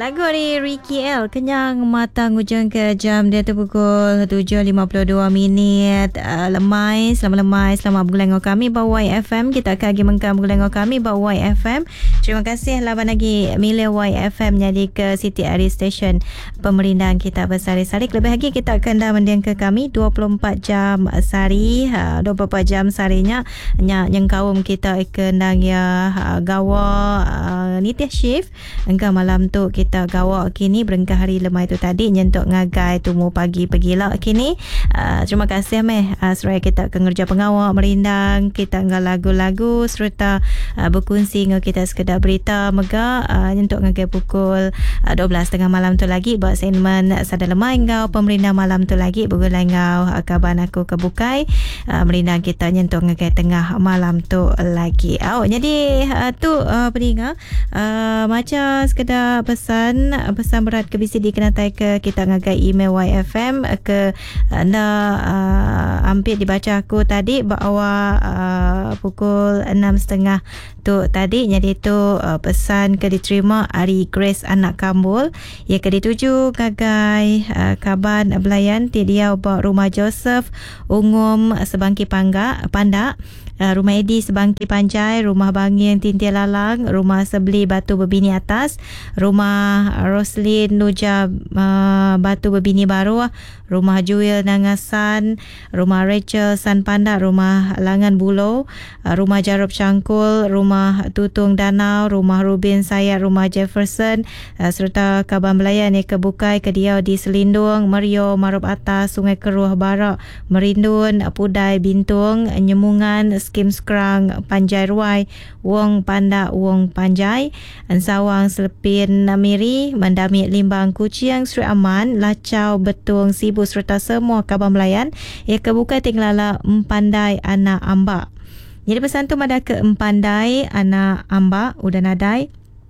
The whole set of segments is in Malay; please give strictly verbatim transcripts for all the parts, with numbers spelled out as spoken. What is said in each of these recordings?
Lagu dari Ricky L, Kenyang Matang Ujung ke jam dia tu pukul tujuh lima puluh dua minit. Uh, lemai, selamat lemai, selamat bergulai dengan kami bawa Y F M. Kita akan lagi mengkam bergulai dengan kami bawa Y F M. Terima kasih laban lagi milih Y F M jadi ke Siti Ari Station pemerintahan kita bersari-sari. Lebih lagi kita akan dah mendiang ke kami dua puluh empat jam sehari, uh, dua puluh empat jam seharinya nya yang kaum kita kendang ya uh, gawa uh, nitih shift engkau malam tu kita gawa kini berengkah hari lemai tu tadi nyentuk ngagai tumu pagi pergilah kini. Uh, terima kasih meh uh, seraya kita kengerja pengawak merindang kita ngah lagu-lagu serta uh, berkongsi ngah kita sekedar berita mega uh, nyentuk ngagai pukul uh, dua belas tiga puluh malam tu lagi buat segmen sada lemai ngau pemerintah malam tu lagi bergulai ngau uh, kaban aku kebukai uh, merindang kita nyentuk ngagai tengah malam tu lagi. Oh, jadi uh, tu uh, peningat uh, macam sekedar pesan pesan berat ke B C D kena tai ke kita ngagai email Y F M ke anda uh, hampir dibaca aku tadi bahawa uh, pukul enam tiga puluh tu tadi jadi tu uh, pesan ke diterima Ari Grace anak Kambul ia ke dituju ngagai uh, kaban belayan ti dia bawa rumah Joseph Ungum Sebangki Pangga Pandak, Uh, rumah Edi Sebangki Panjai, rumah Banging Tintia Lalang, rumah Sebeli Batu Berbini Atas, rumah Roslyn Nuja uh, Batu Berbini Baru, rumah Juil Nangasan, rumah Rachel San Pandak, rumah Langan Bulo, uh, rumah Jarub Cangkul, rumah Tutung Danau, rumah Rubin Sayat, rumah Jefferson, uh, serta Kaban Belayan yang kebukai Kediau di Selindung, Merio Marub Atas, Sungai Keruh Barak, Merindun, Pudai Bintung, Nyemungan, Skim Skrang, Panjai Ruai, Wong Pandak, Wong Panjai, Ansawang Selepin Miri, Mandamit Limbang Kuciang, Sri Aman, Lacau Betung Sibu serta semua Kaban Melayan ia kebuka tinglala Empandai Anak Ambak. Jadi pesan tu ada ke Empandai Anak Ambak udah nadai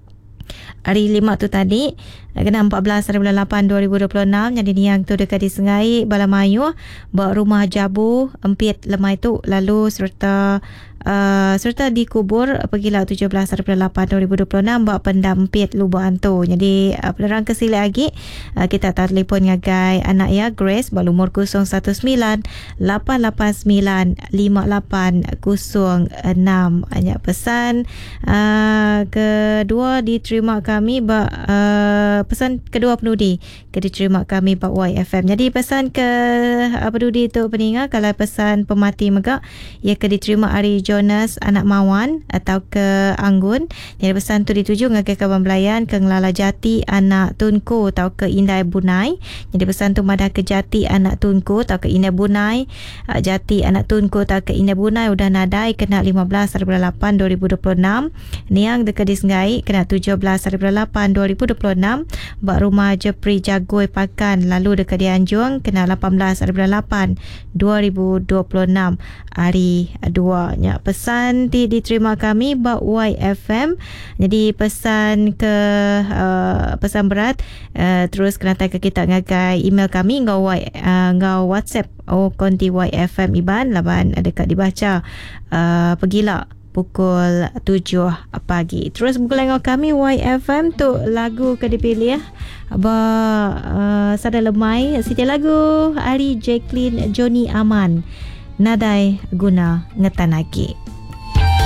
hari lima tu tadi kena empat belas hari bulan lapan dua ribu dua puluh enam jadi ni yang tu dekat di Sengai Balamayu bawa rumah Jabu Empit Lemai tu lalu serta Uh, serta dikubur pergilah tujuh belas hari bulan lapan dua ribu dua puluh enam bawa pendam Empit Lubuk Antu. Jadi uh, penerang kesili lagi uh, kita tak telefon ngagai anak ya Grace bawa umur kosong satu sembilan lapan lapan sembilan lima lapan kosong enam. Hanya pesan uh, kedua diterima kami ba, uh, pesan kedua penudi ke diterima kami Pak Y F M. Jadi pesan ke uh, penudi tu peningat kalau pesan pemati megak ia ke diterima hari Jonas anak Mawan atau ke Anggun. Jadi pesan tu dituju ngagai Kaban Belayan ke Ngelala Jati anak Tunku atau ke Indai Bunai. Jadi pesan tu madah ke Jati anak Tunku atau ke Indai Bunai, Jati anak Tunku atau ke Indai Bunai udah nadai kena lima belas hari bulan lapan dua ribu dua puluh enam. Niang dekat di Sengai kena tujuh belas hari bulan lapan dua ribu dua puluh enam. Bak rumah Jepri Jagoi Pakan lalu dekat di Anjung kena lapan belas hari bulan lapan dua ribu dua puluh enam hari dua nya. Pesan di diterima kami bak Y F M. Jadi pesan ke uh, pesan berat uh, terus kena tag ke kita ngagai email kami ngau y, uh, ngau WhatsApp oh konti Y F M Iban laban dekat dibaca uh, pergilah pukul tujuh pagi. Terus bergulai dengan kami Y F M tu lagu ke dipilih ba uh, sada lemai siti lagu Ari Jacqueline Johnny Aman nadai guna ngetanaki.